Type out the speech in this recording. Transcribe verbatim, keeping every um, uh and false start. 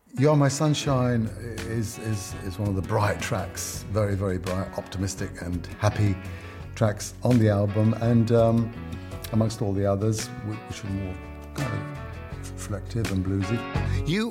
You Are My Sunshine is, is, is one of the bright tracks, very, very bright, optimistic and happy tracks on the album, and um, amongst all the others, which are more kind of reflective and bluesy. You